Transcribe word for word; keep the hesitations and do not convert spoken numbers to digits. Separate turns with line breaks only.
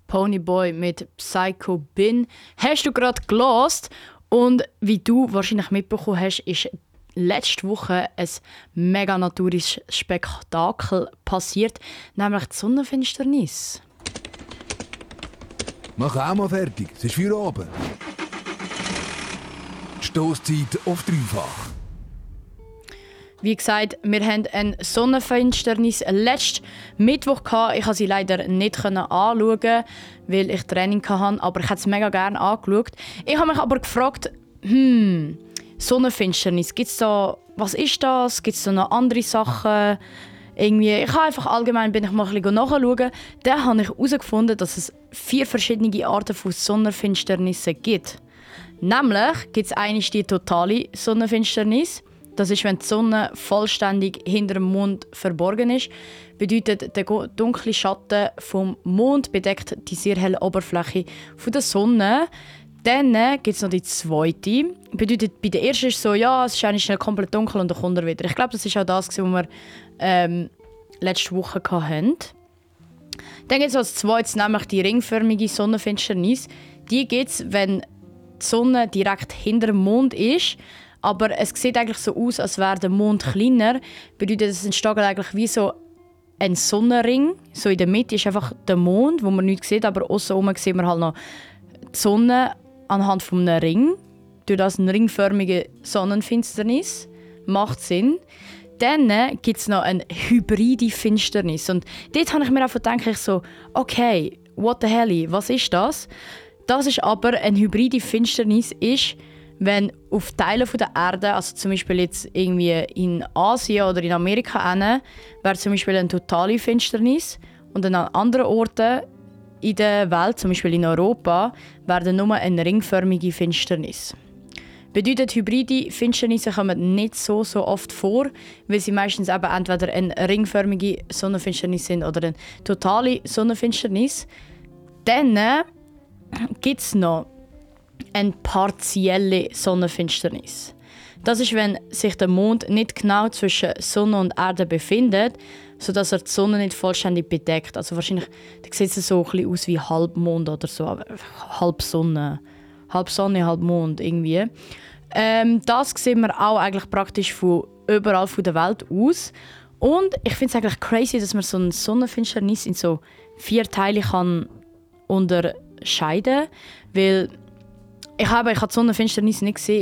Ponyboy mit Psycho Bin. Hast du gerade gelost? Und wie du wahrscheinlich mitbekommen hast, ist letzte Woche ein mega naturisches Spektakel passiert, nämlich die Sonnenfinsternis.
Mach auch mal fertig, es ist Feierabend. Stosszeit auf dreifach.
Wie gesagt, wir hatten eine Sonnenfinsternis letzten Mittwoch. Ich konnte sie leider nicht anschauen, weil ich Training hatte, aber ich hätte es mega gerne angeschaut. Ich habe mich aber gefragt, hm, Sonnenfinsternis, gibt's da, was ist das? Gibt es da noch andere Sachen? Irgendwie, ich habe einfach allgemein bin ich mal ein bisschen nachschauen. Dann habe ich herausgefunden, dass es vier verschiedene Arten von Sonnenfinsternissen gibt. Nämlich gibt es eine die totale Sonnenfinsternis. Das ist, wenn die Sonne vollständig hinter dem Mond verborgen ist. Bedeutet, der dunkle Schatten vom Mond bedeckt die sehr helle Oberfläche der Sonne. Dann gibt es noch die zweite. Bedeutet, bei der ersten ist es so, ja, es ist eigentlich schnell komplett dunkel und dann kommt er wieder. Ich glaube, das war auch das, was wir ähm, letzte Woche hatten. Dann gibt es als zweites nämlich die ringförmige Sonnenfinsternis. Die gibt es, wenn die Sonne direkt hinter dem Mond ist. Aber es sieht eigentlich so aus, als wäre der Mond kleiner. Bedeutet, es entsteht eigentlich wie so ein Sonnenring. So in der Mitte ist einfach der Mond, wo man nichts sieht, aber aussen herum sieht man halt noch die Sonne anhand von einem Ring. Durch das eine ringförmige Sonnenfinsternis. Macht Sinn. Dann gibt es noch eine hybride Finsternis. Und dort habe ich mir einfach gedacht, ich so, okay, what the hell, was ist das? Das ist aber eine hybride Finsternis, ist, wenn auf Teilen der Erde, also zum Beispiel jetzt irgendwie in Asien oder in Amerika, wäre zum Beispiel eine totale Finsternis und an anderen Orten in der Welt, zum Beispiel in Europa, wäre nur eine ringförmige Finsternis. Bedeutet, hybride Finsternisse kommen nicht so, so oft vor, weil sie meistens eben entweder eine ringförmige Sonnenfinsternis sind oder eine totale Sonnenfinsternis. Dann gibt es noch eine partielle Sonnenfinsternis. Das ist, wenn sich der Mond nicht genau zwischen Sonne und Erde befindet, sodass er die Sonne nicht vollständig bedeckt. Also wahrscheinlich da sieht es so ein bisschen aus wie Halbmond oder so, halb Sonne, halb Sonne, halb Mond irgendwie. Ähm, das sehen wir auch eigentlich praktisch von überall von der Welt aus. Und ich finde es eigentlich crazy, dass man so eine Sonnenfinsternis in so vier Teile kann unterscheiden, weil ich habe, ich habe die Sonnenfinsternis nicht gesehen.